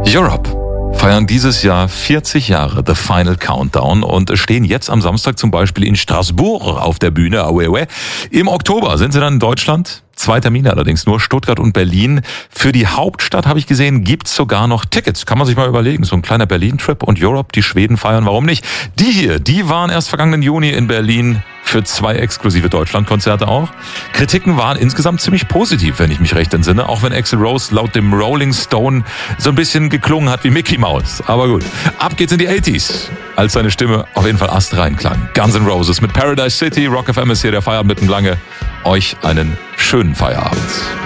Europe feiern dieses Jahr 40 Jahre The Final Countdown und stehen jetzt am Samstag zum Beispiel in Straßburg auf der Bühne. Im Oktober sind sie dann in Deutschland. 2 Termine allerdings nur, Stuttgart und Berlin. Für die Hauptstadt, habe ich gesehen, gibt's sogar noch Tickets. Kann man sich mal überlegen. So ein kleiner Berlin-Trip und Europe, die Schweden feiern, warum nicht? Die waren erst vergangenen Juni in Berlin für 2 exklusive Deutschlandkonzerte auch. Kritiken waren insgesamt ziemlich positiv, wenn ich mich recht entsinne, auch wenn Axl Rose laut dem Rolling Stone so ein bisschen geklungen hat wie Mickey Mouse. Aber gut, ab geht's in die 80s, als seine Stimme auf jeden Fall astrein klang. Guns N' Roses mit Paradise City, Rock FM ist hier der Feierabend mitten Lange. Euch einen schönen Feierabend.